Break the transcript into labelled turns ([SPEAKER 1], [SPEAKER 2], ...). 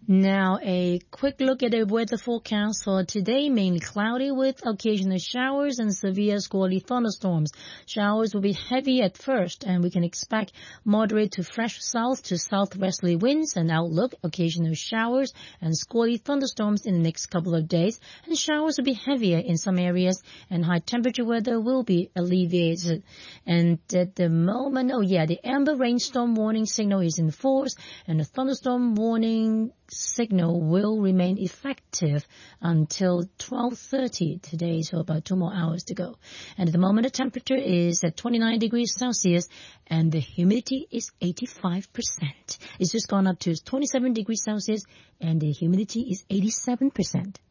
[SPEAKER 1] Now, a quick look at the weather forecast for today. Mainly cloudy with occasional showers and severe squally thunderstorms. Showers will be heavy at first, and we can expect moderate to fresh south to southwesterly winds. And outlook, occasional showers and squally thunderstorms in the next couple of days. And showers will be heavier in some areas, and high temperature weather will be alleviated. And at the moment, the amber rainstorm warning signal is in force, and the thunderstorm warning signal will remain effective until 12:30 today, so about 2 more hours to go. And at the moment, the temperature is at 29 degrees Celsius, and the humidity is 85%. It's just gone up to 27 degrees Celsius, and the humidity is 87%.